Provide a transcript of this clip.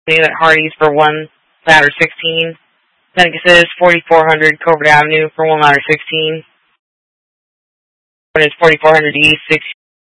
at Hardee's for 1 ladder 16. Seneca 4400 Covert Avenue for 1 ladder 16. It's 4400 East, 6